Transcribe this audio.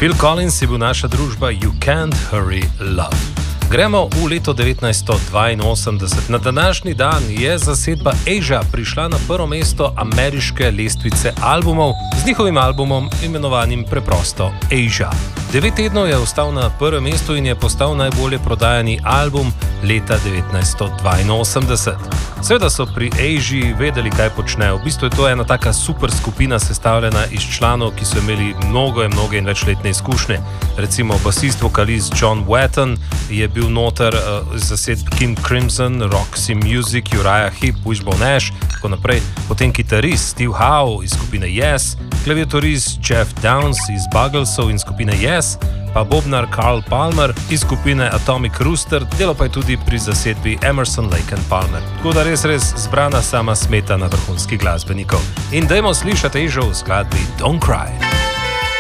Phil Collins je bil naša družba You Can't Hurry Love. Gremo v leto 1982. Na današnji dan je zasedba Asia prišla na prvo mesto ameriške lestvice albumov z njihovim albumom imenovanim preprosto Asia. 9 tednov je ostal na prvem mestu in je postal najbolje prodajani album leta 1982. Seveda so pri Asii vedeli, kaj počnejo. V bistvu je to ena taka super skupina sestavljena iz članov, ki so imeli mnoge in večletne izkušnje. Recimo basist, vokalist John Wetton je bil noter zasedb King Crimson, Roxy Music, Uriah Heep, Wishbone Ash, tako naprej. Potem kitarist Steve Howe iz skupine Yes, klaviaturist Jeff Downs iz Bugglesov in skupine Yes, pa bobnar Carl Palmer iz skupine Atomic Rooster, delo pa je tudi pri zasedbi Emerson, Lake and Palmer. Tako da res zbrana sama smetana vrhunskih glasbenikov. In dajmo slišati Asijo v skladbi Don't Cry.